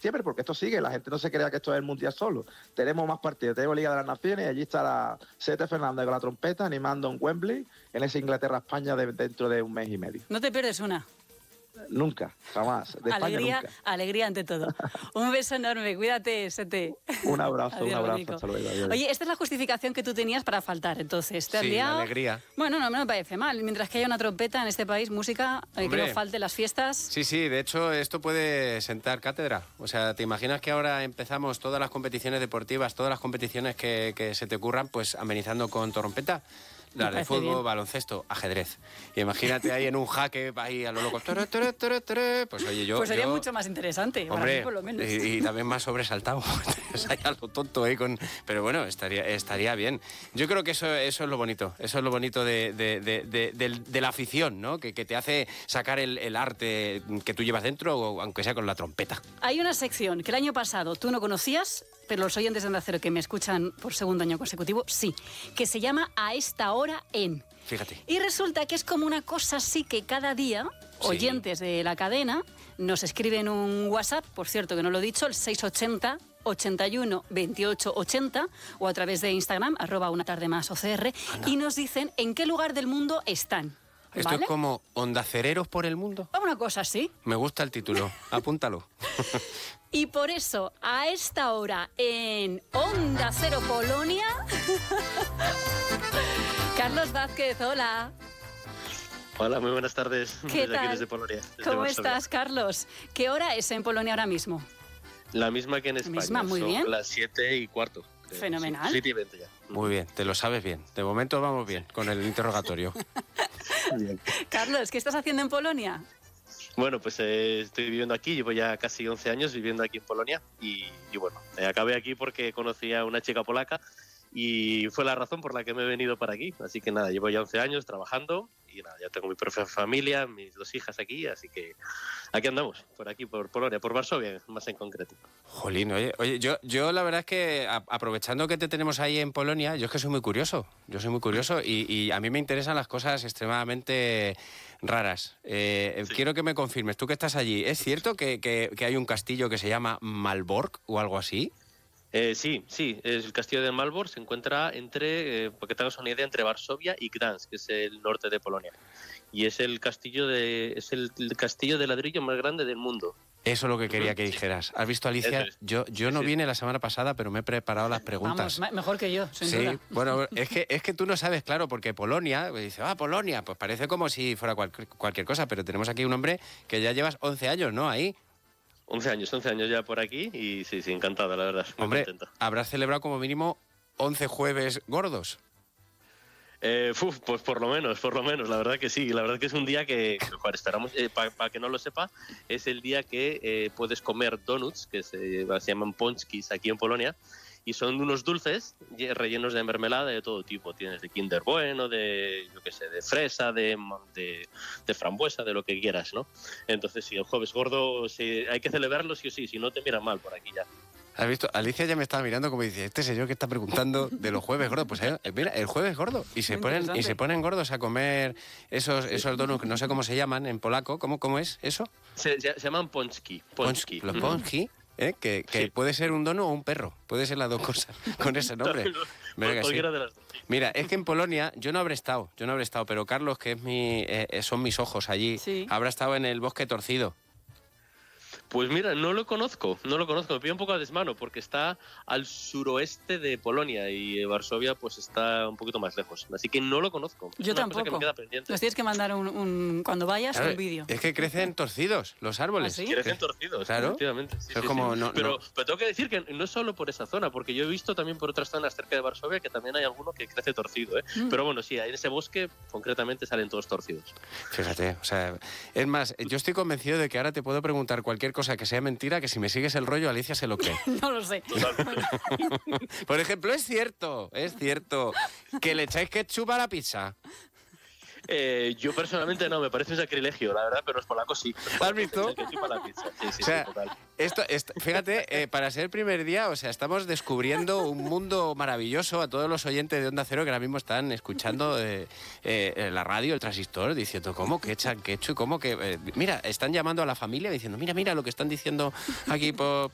septiembre, porque esto sigue, la gente no se crea que esto es el Mundial solo. Tenemos más partidos, tenemos Liga de las Naciones, y allí está la Sete Fernández con la trompeta animando en Wembley, en ese Inglaterra-España dentro de un mes y medio. No te pierdes una. Nunca, jamás. De Alegría, España, nunca. Alegría ante todo. Un beso enorme, cuídate, Sete. Un abrazo, Adiós, un abrazo. Nico. Hasta luego, adiós. Oye, esta es la justificación que tú tenías para faltar, entonces. ¿Te has Sí, liado? la alegría. Bueno, no me parece mal. Mientras que haya una trompeta en este país, música, que Hombre. no falte las fiestas. Sí, de hecho esto puede sentar cátedra. O sea, ¿te imaginas que ahora empezamos todas las competiciones deportivas, todas las competiciones que se te ocurran, pues amenizando con trompeta? Las de fútbol, bien. Baloncesto, ajedrez. Y imagínate ahí en un jaque, ahí a lo loco. Pues oye, Pues sería mucho más interesante, para hombre, mí por lo menos. y también más sobresaltado. Ahí a lo tonto ahí con... Pero bueno, estaría bien. Yo creo que eso es lo bonito. Eso es lo bonito de la afición, ¿no? Que te hace sacar el arte que tú llevas dentro, o aunque sea con la trompeta. Hay una sección que el año pasado tú no conocías, pero los oyentes de Onda Cero que me escuchan por segundo año consecutivo, sí, que se llama A esta hora en. Fíjate. Y resulta que es como una cosa así que cada día, Sí. oyentes de la cadena, nos escriben un WhatsApp, por cierto que no lo he dicho, el 680 81 28 80, o a través de Instagram, @unatardemásocr, y nos dicen en qué lugar del mundo están. Esto ¿Vale? es como Ondacereros por el mundo. Una cosa así. Me gusta el título. Apúntalo. Y por eso, a esta hora, en Onda Cero Polonia, Carlos Vázquez, hola. Hola, muy buenas tardes. ¿Qué Desde aquí, tal? desde Polonia. Desde ¿Cómo Varsovia. estás, Carlos? ¿Qué hora es en Polonia ahora mismo? La misma que en España. misma, muy son bien. las 7:15. Fenomenal. 7:20 ya. Muy bien, te lo sabes bien. De momento vamos bien con el interrogatorio. Bien. Carlos, ¿qué estás haciendo en Polonia? Bueno, pues estoy viviendo aquí, llevo ya casi 11 años viviendo aquí en Polonia y bueno, acabé aquí porque conocí a una chica polaca y fue la razón por la que me he venido para aquí. Así que nada, llevo ya 11 años trabajando y nada, ya tengo mi propia familia, mis 2 hijas aquí, así que aquí andamos, por aquí, por Polonia, por Varsovia más en concreto. Jolín, oye, yo la verdad es que aprovechando que te tenemos ahí en Polonia, yo es que soy muy curioso. Yo soy muy curioso y a mí me interesan las cosas extremadamente raras. Sí. Quiero que me confirmes, tú que estás allí, ¿es cierto que hay un castillo que se llama Malbork o algo así? Sí, el castillo de Malbork se encuentra entre, para que te hagas una idea, entre Varsovia y Gdansk, que es el norte de Polonia. Y es el castillo de ladrillo más grande del mundo. Eso es lo que quería que dijeras. ¿Has visto, Alicia? Eso es. Yo no Sí. vine la semana pasada, pero me he preparado las preguntas. Vamos, mejor que yo, sin Sí, duda. bueno, es que tú no sabes, claro, porque Polonia, pues dice, Polonia, pues parece como si fuera cualquier cosa, pero tenemos aquí un hombre que ya llevas 11 años, ¿no? Ahí. 11 años ya por aquí y sí, encantado, la verdad. Muy Hombre, contento. habrás celebrado como mínimo 11 jueves gordos. Pues por lo menos, la verdad que sí. La verdad que es un día que joder, esperamos, para que no lo sepa, es el día que puedes comer donuts, que se llaman pączkis aquí en Polonia, y son unos dulces rellenos de mermelada de todo tipo. Tienes de Kinder Bueno, de, yo qué sé, de fresa, de frambuesa, de lo que quieras, ¿no? Entonces, sí, el jueves gordo sí, hay que celebrarlo sí o sí, si no te miran mal por aquí ya. ¿Has visto? Alicia ya me estaba mirando como dice, este señor que está preguntando de los jueves gordos. Pues mira, el jueves gordo. Y se ponen gordos a comer esos donuts, que no sé cómo se llaman en polaco. ¿Cómo es eso? Se llaman pączki. Los pączki. Que Sí. puede ser un dono o un perro. Puede ser las dos cosas con ese nombre. Mira que sí. Cualquiera de las dos. Mira, es que en Polonia yo no habré estado, pero Carlos, que es son mis ojos allí, Sí. habrá estado en el Bosque Torcido. Pues mira, no lo conozco, me pilla un poco a desmano porque está al suroeste de Polonia y Varsovia pues está un poquito más lejos, así que no lo conozco. Es Yo una cosa que tampoco. me queda pendiente. Nos tienes que mandar cuando vayas Claro, un vídeo. es que crecen torcidos los árboles. ¿Ah, sí? Crecen torcidos, Claro. efectivamente. Sí, Eso es sí, como sí. no- pero tengo que decir que no es solo por esa zona, porque yo he visto también por otras zonas cerca de Varsovia que también hay alguno que crece torcido, ¿eh? Mm. Pero bueno, sí, en ese bosque concretamente salen todos torcidos. Fíjate, o sea, es más, yo estoy convencido de que ahora te puedo preguntar cualquier cosa que sea mentira, que si me sigues el rollo, Alicia se lo cree. No lo sé. Por ejemplo, es cierto que le echáis ketchup a la pizza. Yo personalmente no, me parece un sacrilegio, la verdad, pero los polacos sí. ¿Has visto? El ketchup a la pizza. Sí, O sea, total. Fíjate, para ser el primer día, o sea, estamos descubriendo un mundo maravilloso a todos los oyentes de Onda Cero que ahora mismo están escuchando la radio, el transistor, diciendo, ¿cómo que echan ketchup? ¿Cómo que...? Mira, están llamando a la familia diciendo, mira lo que están diciendo aquí por